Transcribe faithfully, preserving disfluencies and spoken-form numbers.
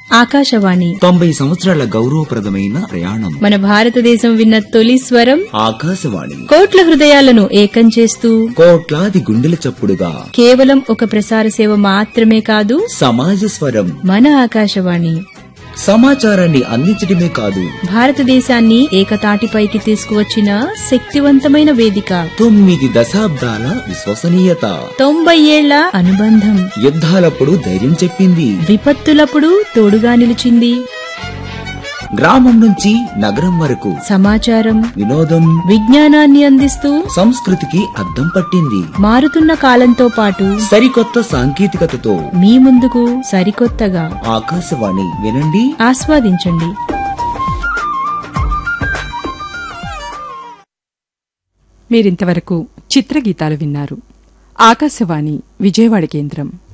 ఆకాశవాణి తొంభై సంవత్సరాల గౌరవప్రదమైన ప్రయాణం. మన భారతదేశం విన్న తొలి స్వరం ఆకాశవాణి. కోట్ల హృదయాలను ఏకం చేస్తూ కోట్లాది గుండెల చప్పుడుగా కేవలం ఒక ప్రసార సేవ మాత్రమే కాదు, సమాజ స్వరం. మన ఆకాశవాణి సమాచారాన్ని అందించడమే కాదు, భారతదేశాన్ని ఏకతాటిపైకి తీసుకువచ్చిన శక్తివంతమైన వేదిక. తొమ్మిది దశాబ్దాల విశ్వసనీయత, తొంభై ఏళ్ల అనుబంధం. యుద్ధాలప్పుడు ధైర్యం చెప్పింది, విపత్తులప్పుడు తోడుగా నిలిచింది. గ్రామం నుంచి నగరం వరకు సమాచారం, వినోదం, విజ్ఞానాన్ని అందిస్తూ సంస్కృతికి అద్దం పట్టింది. మారుతున్న కాలంతో పాటు సరికొత్త సాంకేతికతతో మీ ముందుకు సరికొత్తగా. ఆకాశవాణి వినండి, ఆస్వాదించండి. మీరింతవరకు చిత్రగీతాలు విన్నారు. ఆకాశవాణి విజయవాడ కేంద్రం.